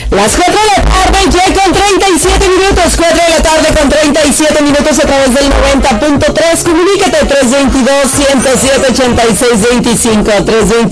Las 4 de la tarde ya con 37 minutos, 4 de la tarde con 37 minutos a través del 90.3. Comunícate 322-107-8625,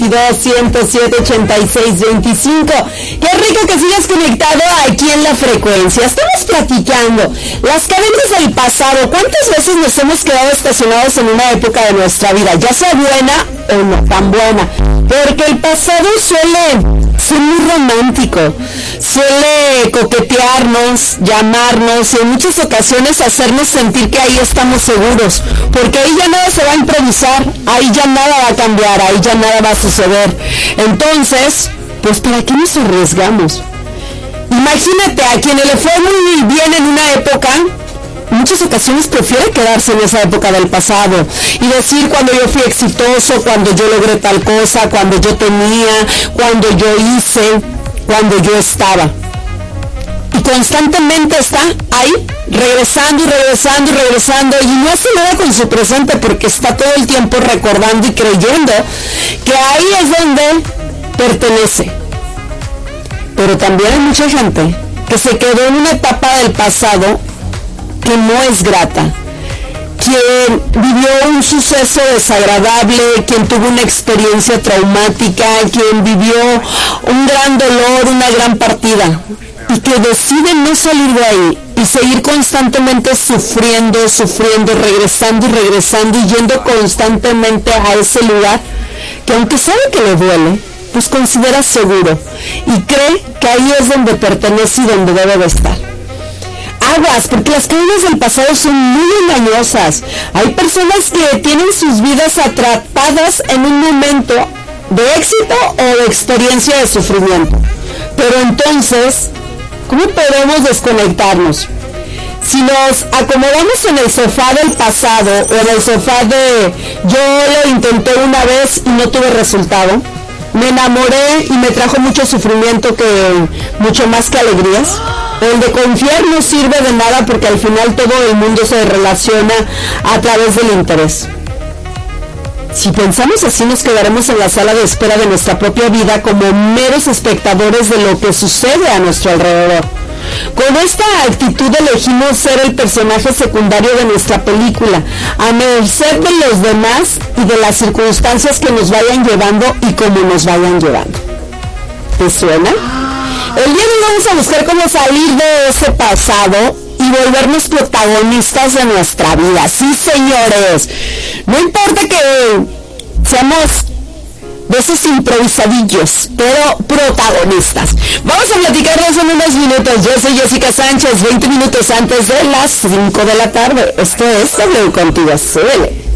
322-107-8625. Qué rico que sigas conectado aquí en la frecuencia. Estamos platicando las cadenas del pasado. ¿Cuántas veces nos hemos quedado estacionados en una época de nuestra vida, ya sea buena o no tan buena? Porque el pasado suele ser muy romántico, suele coquetearnos, llamarnos y en muchas ocasiones hacernos sentir que ahí estamos seguros, porque ahí ya nada se va a improvisar, ahí ya nada va a cambiar, ahí ya nada va a suceder. Entonces, pues ¿para qué nos arriesgamos? Imagínate a quien le fue muy bien en una época, en muchas ocasiones prefiere quedarse en esa época del pasado y decir cuando yo fui exitoso, cuando yo logré tal cosa, cuando yo tenía, cuando yo hice, cuando yo estaba. Y constantemente está ahí, regresando y regresando y regresando, y no hace nada con su presente porque está todo el tiempo recordando y creyendo que ahí es donde pertenece. Pero también hay mucha gente que se quedó en una etapa del pasado que no es grata, quien vivió un suceso desagradable, quien tuvo una experiencia traumática, quien vivió un gran dolor, una gran partida, y que decide no salir de ahí y seguir constantemente sufriendo, regresando y regresando y yendo constantemente a ese lugar que aunque sabe que le duele, pues considera seguro y cree que ahí es donde pertenece y donde debe de estar. Aguas, porque las cadenas del pasado son muy engañosas. Hay personas que tienen sus vidas atrapadas en un momento de éxito o de experiencia de sufrimiento. Pero entonces, ¿cómo podemos desconectarnos? Si nos acomodamos en el sofá del pasado o en el sofá de yo lo intenté una vez y no tuve resultado, me enamoré y me trajo mucho sufrimiento mucho más que alegrías. El de confiar no sirve de nada porque al final todo el mundo se relaciona a través del interés. Si pensamos así, nos quedaremos en la sala de espera de nuestra propia vida como meros espectadores de lo que sucede a nuestro alrededor. Con esta actitud elegimos ser el personaje secundario de nuestra película, a merced de los demás y de las circunstancias que nos vayan llevando y cómo nos vayan llevando. ¿Te suena? El día de hoy vamos a buscar cómo salir de ese pasado y volvernos protagonistas de nuestra vida. Sí, señores. No importa que seamos de esos improvisadillos, pero protagonistas. Vamos a platicarnos en unos minutos. Yo soy Jessica Sánchez, 20 minutos antes de las 5 de la tarde. Esto es W Contigo. Súbele.